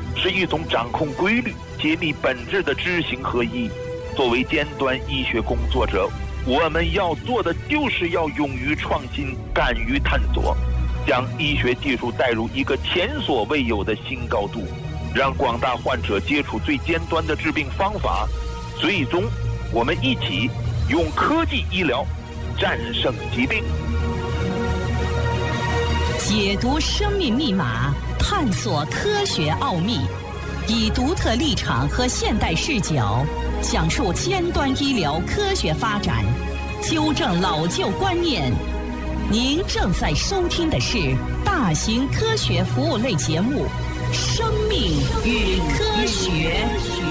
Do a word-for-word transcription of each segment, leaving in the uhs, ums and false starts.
是一种掌控规律、揭秘本质的知行合一。作为尖端医学工作者，我们要做的就是要勇于创新，敢于探索，将医学技术带入一个前所未有的新高度，让广大患者接触最尖端的治病方法。最终，我们一起用科技医疗战胜疾病， 解读生命密码，探索科学奥秘，以独特立场和现代视角讲述尖端医疗科学发展，纠正老旧观念。您正在收听的是大型科学服务类节目《生命与科学》。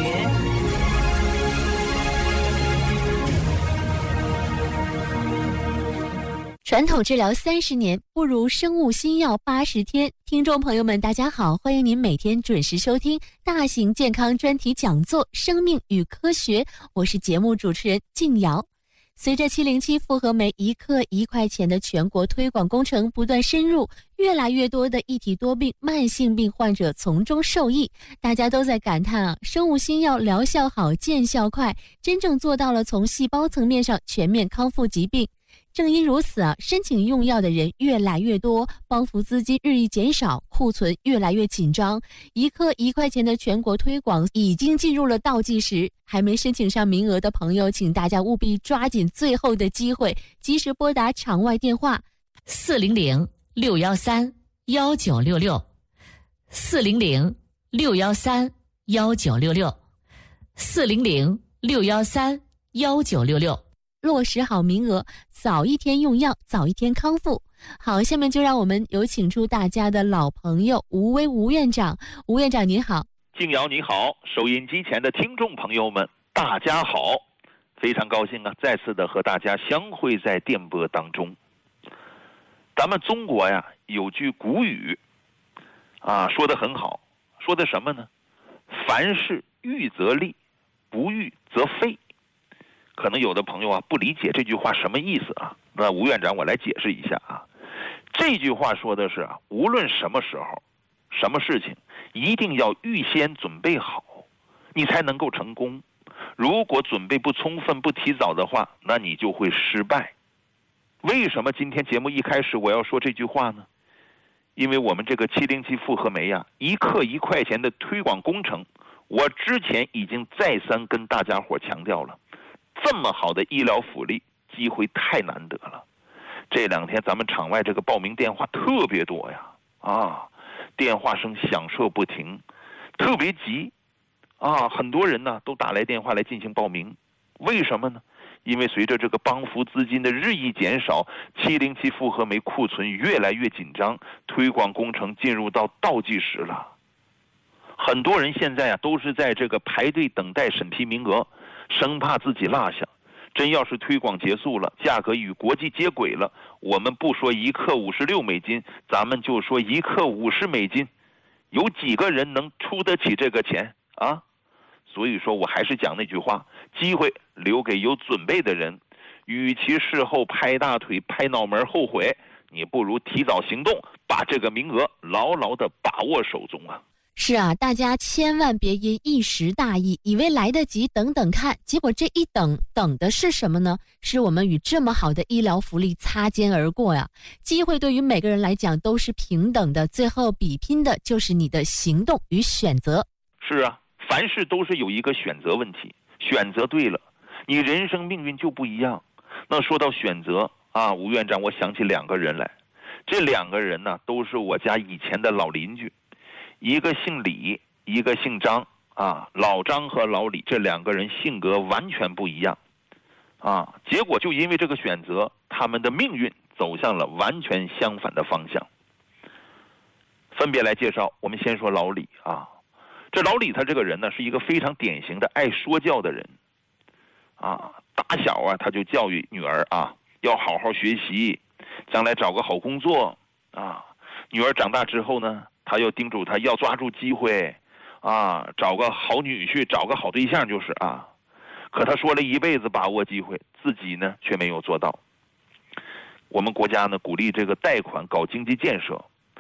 传统治疗三十年，不如生物新药八十天。听众朋友们，大家好，欢迎您每天准时收听大型健康专题讲座《生命与科学》，我是节目主持人静瑶。随着七零七复合酶一克一块钱的全国推广工程不断深入，越来越多的一体多病、慢性病患者从中受益，大家都在感叹啊，生物新药疗效好、见效快，真正做到了从细胞层面上全面康复疾病。正因如此啊，申请用药的人越来越多，帮扶资金日益减少，库存越来越紧张。一克一块钱的全国推广已经进入了倒计时，还没申请上名额的朋友，请大家务必抓紧最后的机会，及时拨打场外电话四零零六幺三幺九六六，四零零六幺三幺九六六，四零零六幺三幺九六六。 落实好名额，早一天用药，早一天康复。好，下面就让我们有请出大家的老朋友吴薇吴院长。吴院长您好。 静瑶你好，收音机前的听众朋友们大家好，非常高兴啊，再次的和大家相会在电波当中。咱们中国呀有句古语啊，说得很好，说的什么呢？凡事预则立，不预则废。可能有的朋友啊不理解这句话什么意思啊，那吴院长我来解释一下啊。这句话说的是啊，无论什么时候什么事情一定要预先准备好，你才能够成功。如果准备不充分不提早的话，那你就会失败。为什么今天节目一开始我要说这句话呢？因为我们这个七零七复合酶呀、啊、一克一块钱的推广工程，我之前已经再三跟大家伙强调了，这么好的医疗福利机会太难得了。这两天咱们场外这个报名电话特别多呀，啊，电话声响彻不停，特别急啊，很多人呢都打来电话来进行报名。为什么呢？因为随着这个帮扶资金的日益减少，七零七复合酶库存越来越紧张，推广工程进入到倒计时了。很多人现在啊都是在这个排队等待审批名额，生怕自己落下。真要是推广结束了，价格与国际接轨了，我们不说一克五十六美金，咱们就说一克五十美金，有几个人能出得起这个钱啊？所以说我还是讲那句话，机会留给有准备的人，与其事后拍大腿拍脑门后悔，你不如提早行动，把这个名额牢牢地把握手中啊。 是啊，大家千万别因一时大意，以为来得及等等看，结果这一等等的是什么呢？是我们与这么好的医疗福利擦肩而过呀。机会对于每个人来讲都是平等的，最后比拼的就是你的行动与选择。 是啊，凡事都是有一个选择问题，选择对了，你人生命运就不一样。那说到选择啊，吴院长，我想起两个人来，这两个人呢都是我家以前的老邻居。一个姓李，一个姓张啊，老张和老李这两个人性格完全不一样啊，结果就因为这个选择，他们的命运走向了完全相反的方向。分别来介绍，我们先说老李啊，这老李他这个人呢是一个非常典型的爱说教的人啊，打小啊他就教育女儿啊要好好学习，将来找个好工作啊。女儿长大之后呢，他又叮嘱他要抓住机会啊，找个好女婿，找个好对象就是啊。可他说了一辈子把握机会，自己呢却没有做到。我们国家呢鼓励这个贷款搞经济建设，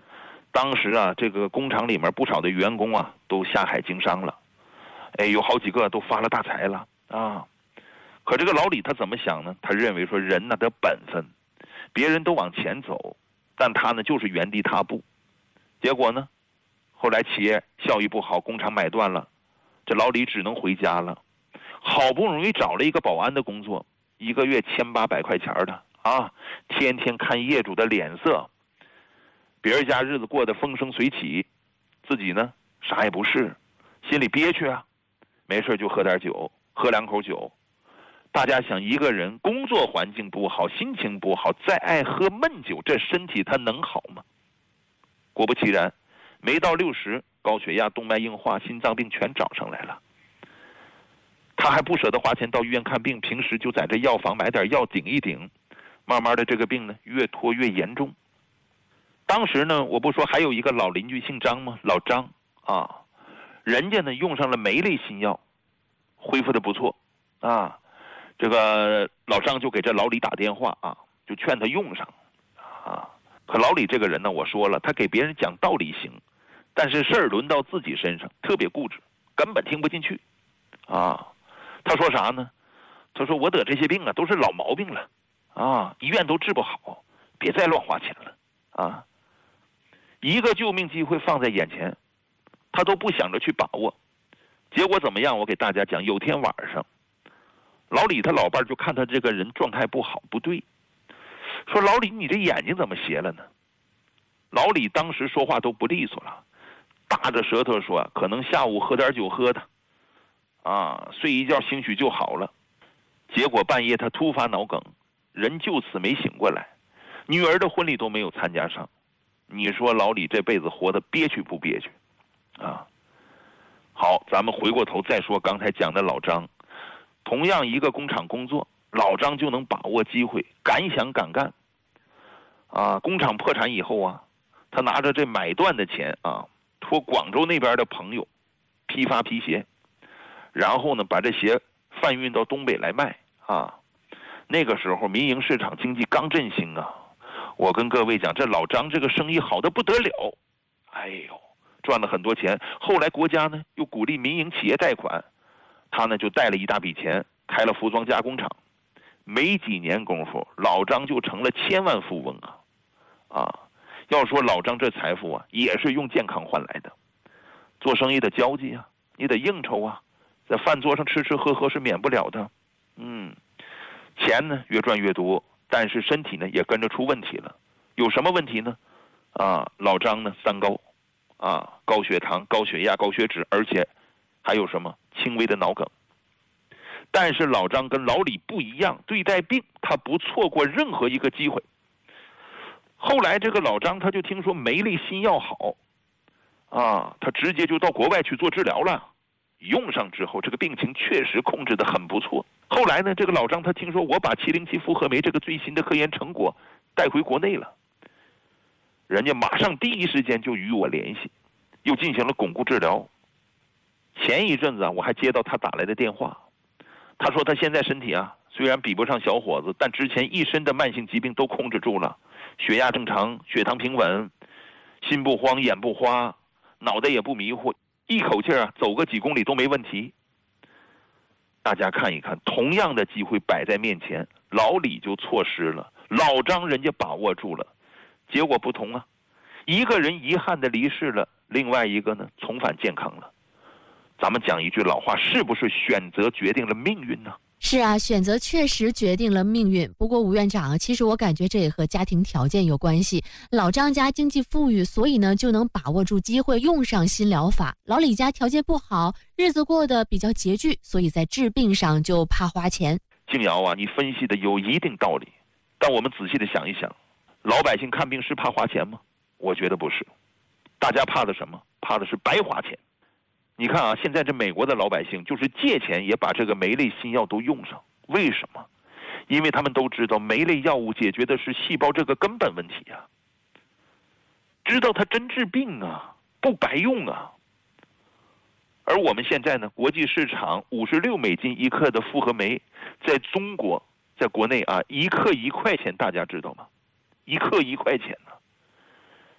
当时啊，这个工厂里面不少的员工啊都下海经商了，哎，有好几个都发了大财了啊。可这个老李他怎么想呢？他认为说人呢得本分，别人都往前走，但他呢就是原地踏步。结果呢，后来企业效益不好，工厂买断了，这老李只能回家了。好不容易找了一个保安的工作，一个月千八百块钱的啊，天天看业主的脸色，别人家日子过得风生水起，自己呢啥也不是，心里憋屈啊，没事就喝点酒，喝两口酒。大家想，一个人工作环境不好，心情不好，再爱喝闷酒，这身体他能好吗？果不其然，没到六十，高血压、动脉硬化、心脏病全找上来了。他还不舍得花钱到医院看病，平时就在这药房买点药顶一顶，慢慢的这个病呢越拖越严重。当时呢，我不说还有一个老邻居姓张吗？老张啊，人家呢用上了酶类新药，恢复的不错啊。这个老张就给这老李打电话啊，就劝他用上啊。可老李这个人呢，我说了，他给别人讲道理行，但是事儿轮到自己身上特别固执，根本听不进去啊。他说啥呢？他说我得这些病啊都是老毛病了啊，医院都治不好，别再乱花钱了啊。一个救命机会放在眼前，他都不想着去把握，结果怎么样？我给大家讲，有天晚上，老李他老伴就看他这个人状态不好，不对，说老李你这眼睛怎么斜了呢？老李当时说话都不利索了，大着舌头说可能下午喝点酒喝的啊，睡一觉兴许就好了。结果半夜他突发脑梗，人就此没醒过来，女儿的婚礼都没有参加上。你说老李这辈子活得憋屈不憋屈啊？好，咱们回过头再说刚才讲的老张，同样一个工厂工作，老张就能把握机会，敢想敢干啊。工厂破产以后啊，他拿着这买断的钱啊，托广州那边的朋友批发皮鞋，然后呢把这鞋贩运到东北来卖啊。那个时候民营市场经济刚振兴啊，我跟各位讲，这老张这个生意好得不得了，哎呦，赚了很多钱。后来国家呢又鼓励民营企业贷款，他呢就贷了一大笔钱，开了服装加工厂。没几年功夫，老张就成了千万富翁啊！啊，要说老张这财富啊，也是用健康换来的。做生意的交际啊，你得应酬啊，在饭桌上吃吃喝喝是免不了的。嗯，钱呢越赚越多，但是身体呢也跟着出问题了。有什么问题呢？啊，老张呢三高，啊，高血糖、高血压、高血脂，而且还有什么轻微的脑梗。但是老张跟老李不一样，对待病他不错过任何一个机会。后来这个老张他就听说酶类新药好啊，他直接就到国外去做治疗了。用上之后，这个病情确实控制得很不错。后来呢，这个老张他听说我把七零七复合酶这个最新的科研成果带回国内了，人家马上第一时间就与我联系，又进行了巩固治疗。前一阵子啊，我还接到他打来的电话，他说他现在身体啊虽然比不上小伙子，但之前一身的慢性疾病都控制住了，血压正常，血糖平稳，心不慌，眼不花，脑袋也不迷糊，一口气啊走个几公里都没问题。大家看一看，同样的机会摆在面前，老李就错失了，老张人家把握住了，结果不同啊，一个人遗憾的离世了，另外一个呢重返健康了。咱们讲一句老话，是不是选择决定了命运呢？ 是啊，选择确实决定了命运。不过吴院长，其实我感觉这也和家庭条件有关系。老张家经济富裕，所以呢就能把握住机会，用上新疗法。老李家条件不好，日子过得比较拮据，所以在治病上就怕花钱。 静瑶啊，你分析的有一定道理，但我们仔细的想一想，老百姓看病是怕花钱吗？我觉得不是，大家怕的什么？怕的是白花钱。你看啊，现在这美国的老百姓就是借钱也把这个酶类新药都用上，为什么？因为他们都知道酶类药物解决的是细胞这个根本问题啊，知道它真治病啊，不白用啊。而我们现在呢，国际市场五十六美金一克的复合酶，在中国，在国内啊，一克一块钱，大家知道吗？一克一块钱呢。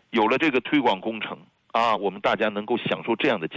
有了这个推广工程啊，我们大家能够享受这样的价